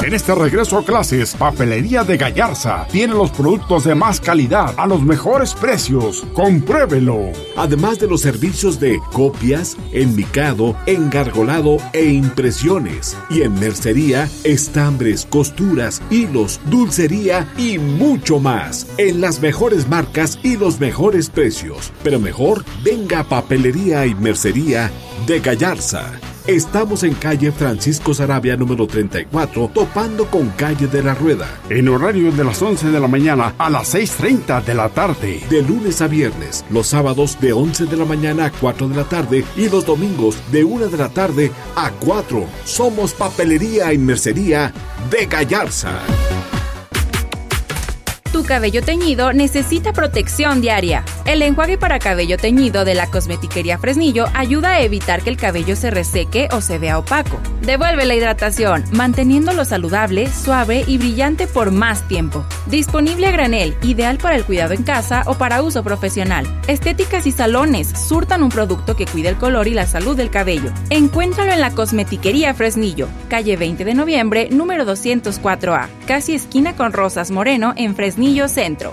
En este regreso a clases, Papelería de Gallarza tiene los productos de más calidad a los mejores precios. ¡Compruébelo! Además de los servicios de copias, enmicado, engargolado e impresiones. Y en mercería, estambres, costuras, hilos, dulcería y mucho más. En las mejores marcas y los mejores precios. Pero mejor, venga a Papelería y Mercería de Gallarza. Estamos en calle Francisco Sarabia número 34, topando con calle de la Rueda. En horario de las 11 de la mañana a las 6:30 de la tarde. De lunes a viernes, los sábados de 11 de la mañana a 4 de la tarde y los domingos de 1 de la tarde a 4. Somos Papelería y Mercería de Gallarza. Tu cabello teñido necesita protección diaria. El enjuague para cabello teñido de la Cosmetiquería Fresnillo ayuda a evitar que el cabello se reseque o se vea opaco. Devuelve la hidratación, manteniéndolo saludable, suave y brillante por más tiempo. Disponible a granel, ideal para el cuidado en casa o para uso profesional. Estéticas y salones surtan un producto que cuide el color y la salud del cabello. Encuéntralo en la Cosmetiquería Fresnillo, calle 20 de noviembre, número 204A, casi esquina con Rosas Moreno en Fresnillo Centro.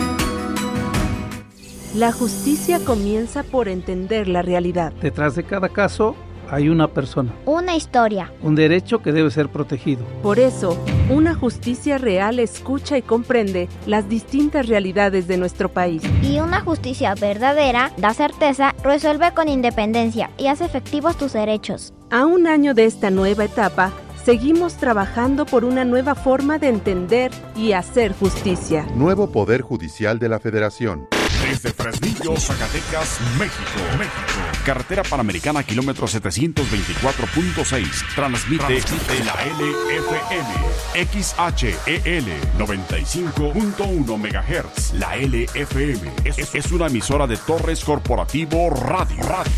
La justicia comienza por entender la realidad. Detrás de cada caso hay una persona. Una historia. Un derecho que debe ser protegido. Por eso, una justicia real escucha y comprende las distintas realidades de nuestro país. Y una justicia verdadera da certeza, resuelve con independencia y hace efectivos tus derechos. A un año de esta nueva etapa, seguimos trabajando por una nueva forma de entender y hacer justicia. Nuevo Poder Judicial de la Federación. Desde Fresnillo, Zacatecas, México. Carretera Panamericana, kilómetro 724.6. Transmite la LFM. XHEL 95.1 MHz. La LFM es una emisora de Torres Corporativo Radio.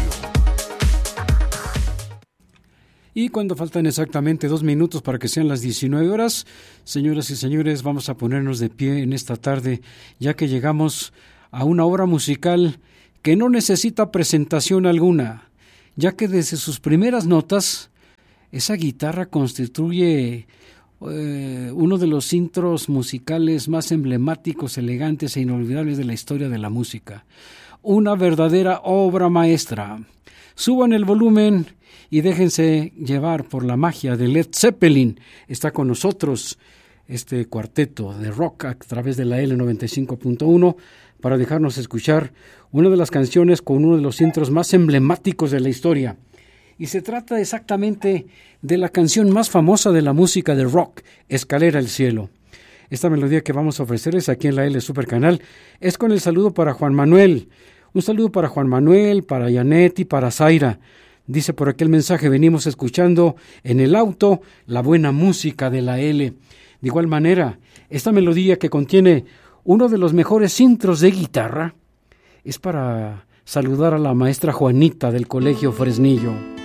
Y cuando faltan exactamente 2 minutos para que sean las 19 horas, señoras y señores, vamos a ponernos de pie en esta tarde, ya que llegamos a una obra musical que no necesita presentación alguna, ya que desde sus primeras notas, esa guitarra constituye uno de los intros musicales más emblemáticos, elegantes e inolvidables de la historia de la música. Una verdadera obra maestra. Suban el volumen y déjense llevar por la magia de Led Zeppelin. Está con nosotros este cuarteto de rock a través de la L95.1 para dejarnos escuchar una de las canciones con uno de los intros más emblemáticos de la historia. Y se trata exactamente de la canción más famosa de la música de rock, Escalera al Cielo. Esta melodía que vamos a ofrecerles aquí en la L Super Canal es con el saludo para Juan Manuel. Un saludo para Juan Manuel, para Janet y para Zaira. Dice por aquel mensaje, venimos escuchando en el auto la buena música de la L. De igual manera, esta melodía que contiene uno de los mejores intros de guitarra es para saludar a la maestra Juanita del Colegio Fresnillo.